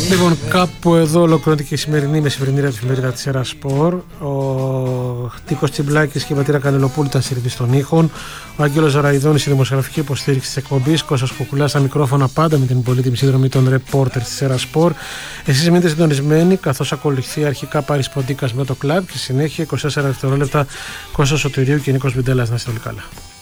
Λοιπόν, κάπου εδώ ολοκληρώνεται και η σημερινή μεσημερινή εφημερίδα της Σέρα Σπορ. Ο Τίκος Τσιμπλάκης και η Πατήρα Κανελοπούλου ήταν στη ρυθμίση των ήχων. Ο Άγγελος Ζαραϊδόνης, η δημοσιογραφική υποστήριξη της εκπομπής. Κώστας Κουκουλάς στα μικρόφωνα, πάντα με την πολύτιμη σύνδρομη των ρεπόρτερ της Σέρα Σπορ. Εσείς μείνετε συντονισμένοι, καθώς ακολουθεί αρχικά Πάρης Ποντίκας με το κλαμπ και συνέχεια 24 δευτερόλεπτα Κώστας Σωτηρίου και Νίκος Βιντέλλας. Να είστε όλοι καλά.